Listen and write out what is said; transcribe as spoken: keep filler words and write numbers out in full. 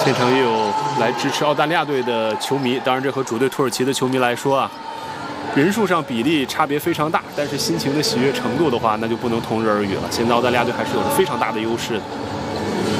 现场也有来支持澳大利亚队的球迷，当然这和主队土耳其的球迷来说啊，人数上比例差别非常大，但是心情的喜悦程度的话，那就不能同日而语了。现在澳大利亚队还是有着非常大的优势的。